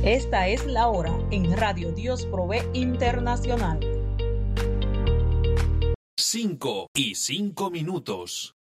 Esta es la hora en Radio Dios Provee Internacional. 5:05.